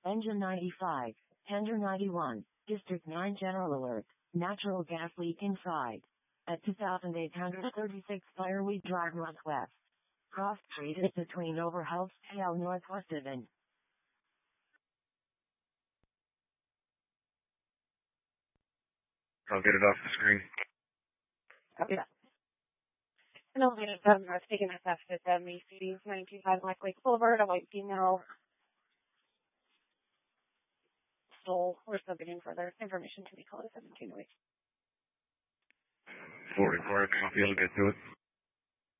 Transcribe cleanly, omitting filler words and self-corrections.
Engine 95, Tender 91, District 9 General Alert, natural gas leak inside. At 2836 Fireweed Drive Northwest. Cross Street is between Overhouse Tail northwest of N. I'll get it off the screen. Copy that. And I'll get it taking that fast at Macy's 925 Black Lake Boulevard, a white female stole. We're still getting further information to be called at 1708. 44, copy, I'll get to it.